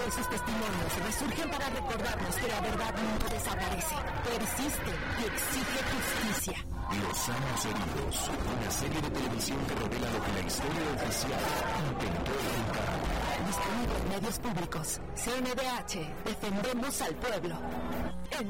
Esos testimonios resurgen para recordarnos que la verdad no desaparece, persiste y exige justicia. Los años heridos, una serie de televisión que revela lo que la historia oficial intentó ocultar. Disponible en medios públicos. CNDH, defendemos al pueblo. En